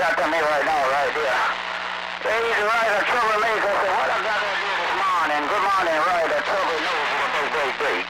got to me right now, right here. He's right, a troublemaker. So what I got to do this morning? Good morning, right? A trouble knows what they.